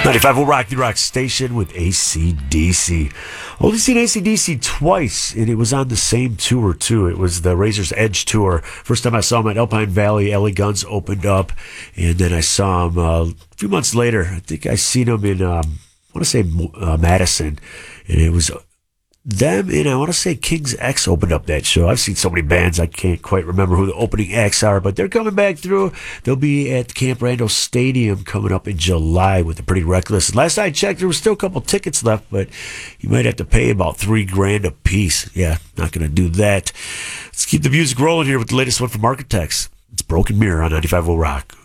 95 will rock the rock station with AC/DC. Only seen AC/DC twice, and it was on the same tour, too. It was the Razor's Edge tour. First time I saw him at Alpine Valley, LA Guns opened up, and then I saw him a few months later. I think I seen him in, I want to say Madison, and it was them, and I want to say King's X opened up that show. I've seen so many bands, I can't quite remember who the opening acts are, but they're coming back through. They'll be at Camp Randall Stadium coming up in July with the Pretty Reckless. Last I checked, there was still a couple tickets left, but you might have to pay about $3,000 a piece. Yeah, not going to do that. Let's keep the music rolling here with the latest one from Architects. It's Broken Mirror on 95 Will Rock.